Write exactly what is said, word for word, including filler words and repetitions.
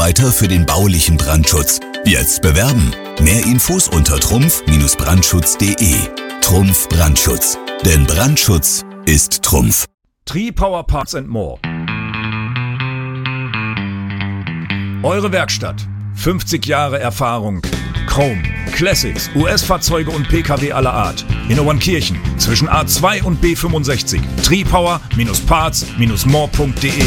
Mitarbeiter für den baulichen Brandschutz. Jetzt bewerben. Mehr Infos unter trumpf Brandschutz punkt de. Trumpf Brandschutz. Denn Brandschutz ist Trumpf. Tripower Parts and More. Eure Werkstatt. fünfzig Jahre Erfahrung. Chrome, Classics, U S-Fahrzeuge und P K W aller Art. In Obernkirchen zwischen A zwei und B fünfundsechzig. Tripower Parts More punkt de